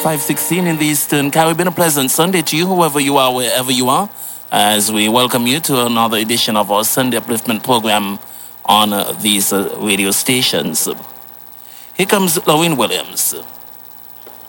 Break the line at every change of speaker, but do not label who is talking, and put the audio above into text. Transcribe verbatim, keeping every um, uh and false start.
five sixteen in the Eastern Caribbean. A pleasant Sunday to you, whoever you are, wherever you are, as we welcome you to another edition of our Sunday Upliftment program on uh, these uh, radio stations. Here comes Lorraine Williams.